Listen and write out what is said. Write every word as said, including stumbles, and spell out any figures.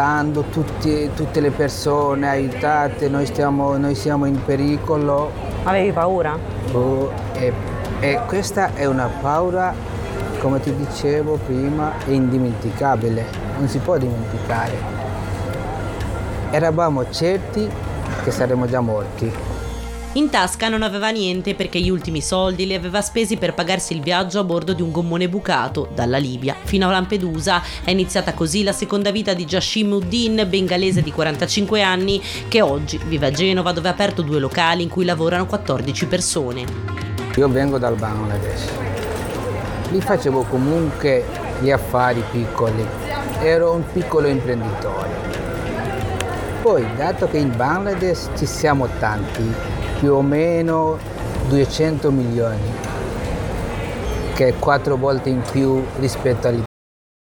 urlando, tutti, tutte le persone aiutate, noi, stiamo, noi siamo in pericolo. Avevi paura? Oh, e, e questa è una paura, come ti dicevo prima, è indimenticabile, non si può dimenticare. Eravamo certi che saremmo già morti. In tasca non aveva niente perché gli ultimi soldi li aveva spesi per pagarsi il viaggio a bordo di un gommone bucato dalla Libia fino a Lampedusa. È iniziata così la seconda vita di Jashimuddin, bengalese di quarantacinque anni, che oggi vive a Genova, dove ha aperto due locali in cui lavorano quattordici persone. Io vengo dal Bangladesh, lì facevo comunque gli affari piccoli, ero un piccolo imprenditore. Poi, dato che in Bangladesh ci siamo tanti, più o meno duecento milioni, che è quattro volte in più rispetto all'Italia.